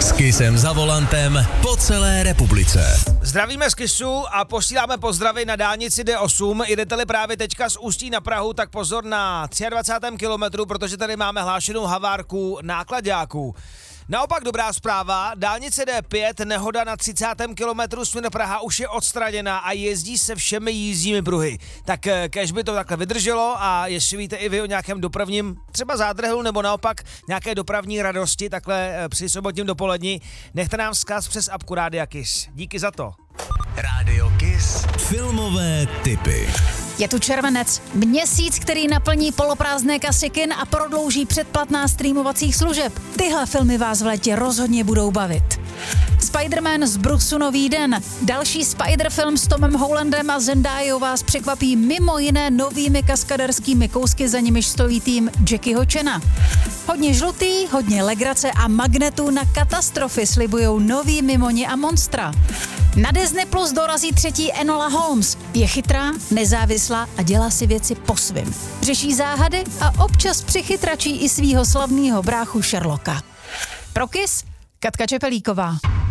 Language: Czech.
S Kissem za volantem po celé republice. Zdravíme z Kissu a posíláme pozdravy na dálnici D8. Jdete-li právě teďka z Ústí na Prahu, tak pozor na 23. kilometru, protože tady máme hlášenou havárku náklaďáků. Naopak dobrá zpráva, dálnice D5, nehoda na 30. kilometru směr Praha už je odstraněna a jezdí se všemi jízdními pruhy. Tak kéž by to takhle vydrželo a jestli víte i vy o nějakém dopravním třeba zádrhelu nebo naopak nějaké dopravní radosti takhle při sobotním dopoledni, nechte nám vzkaz přes apku Rádia Kiss. Díky za to. Rádio Kiss. Filmové tipy. Je tu červenec, měsíc, který naplní poloprázdné kasy kin a prodlouží předplatná streamovacích služeb. Tyhle filmy vás v létě rozhodně budou bavit. Spider-Man z Brusu nový den. Další Spider film s Tomem Hollandem a Zendayou vás překvapí mimo jiné novými kaskaderskými kousky, za nimiž stojí tým Jackieho Chana. Hodně žlutý, hodně legrace a magnetů na katastrofy slibujou nový Mimoni a Monstra. Na Disney Plus dorazí třetí Enola Holmes. Je chytrá, nezávislá a dělá si věci po svým. Řeší záhady a občas přichytračí i svýho slavného bráchu Sherlocka. Pro Kiss, Katka Čepelíková.